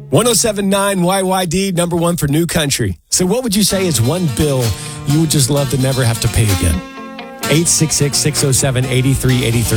1079 YYD, number one for New Country. So what would you say is one bill you would just love to never have to pay again? 866-607-8383.